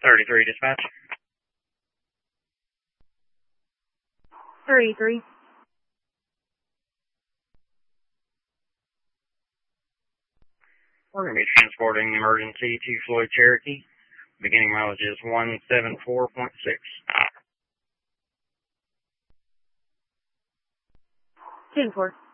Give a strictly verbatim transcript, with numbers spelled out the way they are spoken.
thirty-three dispatch. thirty-three. We're going to be transporting emergency to Floyd Cherokee. Beginning mileage is one seventy-four point six. ten four.